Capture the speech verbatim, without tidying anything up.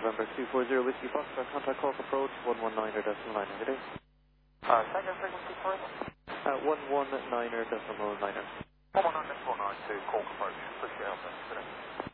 November two four zero Whiskey Foxtrot, contact Cork approach, one one niner decimal niner, good day. Uh, second frequency for us? Uh, one one niner decimal niner. one one nine decimal nine to Cork approach, push it out there, good day.